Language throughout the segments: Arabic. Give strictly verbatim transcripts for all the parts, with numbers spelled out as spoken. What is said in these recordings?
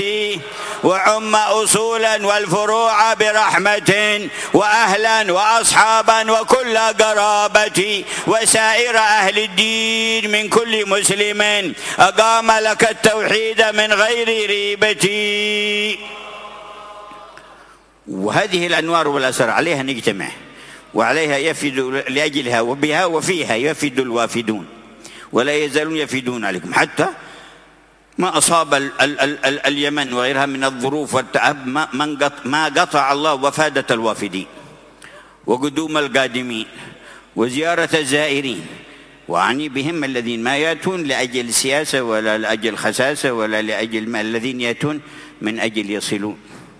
وعم أصولا والفروع برحمة وأهلا وأصحابا وكل قرابة وسائر أهل الدين من كل مسلم أقام لك التوحيد من غير ريبة. وهذه الأنوار والأسرار عليها نجتمع وعليها يفد لأجلها وبها وفيها يفد الوافدون ولا يزالون يفدون عليكم حتى ما أصاب ال ال ال ال اليمن وغيرها من الظروف والتعب ما قطع الله وفادة الوافدين وقدوم القادمين وزيارة الزائرين، وأعني بهم الذين ما يأتون لأجل سياسة ولا لأجل خساسة ولا لأجل ما، الذين يأتون من أجل يصلون،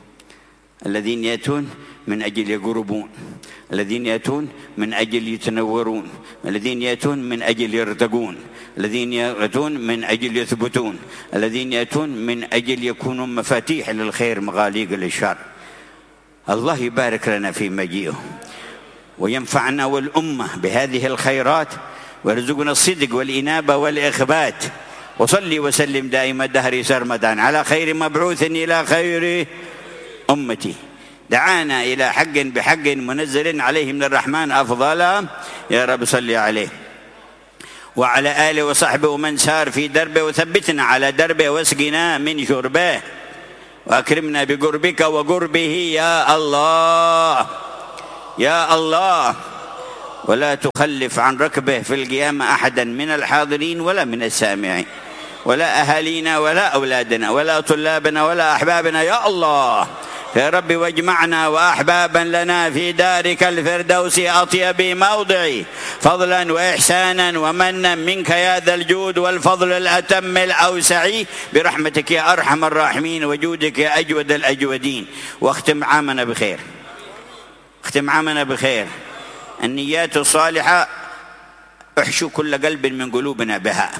الذين يأتون من أجل يقربون، الذين يأتون من أجل يتنورون، الذين يأتون من أجل يرتقون، الذين يأتون من أجل يثبتون، الذين يأتون من أجل يكونوا مفاتيح للخير مغاليق للشر. الله يبارك لنا في مجيئه وينفعنا والأمة بهذه الخيرات ويرزقنا الصدق والإنابة والإخبات. وصلي وسلم دائما دهري سرمدا على خير مبعوث إلى خير أمتي دعانا إلى حق بحق منزل عليه من الرحمن أفضل. يا رب صل عليه وعلى آله وصحبه ومن سار في دربه وثبتنا على دربه واسقنا من شربه وأكرمنا بقربك وقربه يا الله يا الله، ولا تخلف عن ركبه في القيامة أحدا من الحاضرين ولا من السامعين ولا أهالينا ولا أولادنا ولا طلابنا ولا أحبابنا يا الله. يا رب واجمعنا وأحبابا لنا في دارك الفردوس أطيب موضع فضلا وإحسانا ومنا منك يا ذا الجود والفضل الأتم الأوسع برحمتك يا أرحم الراحمين وجودك يا أجود الأجودين. واختم عامنا بخير، اختم عامنا بخير. النيات الصالحة احشو كل قلب من قلوبنا بها،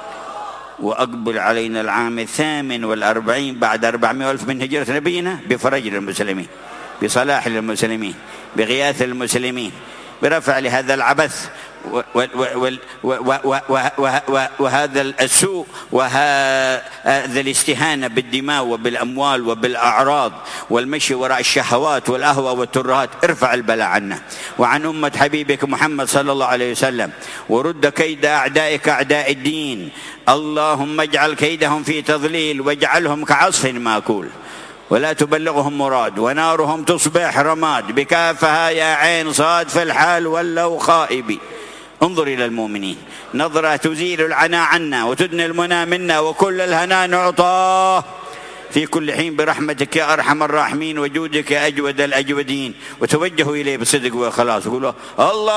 وأقبل علينا العام الثامن والأربعين بعد أربعمائة ألف من هجرة نبينا بفرج للمسلمين، بصلاح للمسلمين، بغياث المسلمين، برفع لهذا العبث وهذا السوء وهذا الاستهانة بالدماء وبالأموال وبالأعراض والمشي وراء الشهوات والأهوى والترهات. ارفع البلاء عنا وعن أمة حبيبك محمد صلى الله عليه وسلم، ورد كيد أعدائك أعداء الدين. اللهم اجعل كيدهم في تضليل واجعلهم كعصف ماكول ولا تبلغهم مراد ونارهم تصبح رماد بكافها يا عين صاد في الحال ولو خائب. انظر إلى المؤمنين نظرة تزيل العناء عنا وتدني المنى منا وكل الهنا نعطاه في كل حين برحمتك يا أرحم الراحمين وجودك يا أجود الأجودين. وتوجهوا إليه بصدق وخلاص، قولوا الله